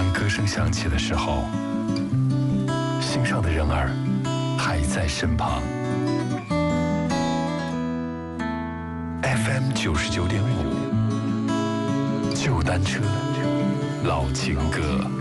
当歌声响起的时候，心上的人儿还在身旁。FM 99.5，旧单车，老情歌。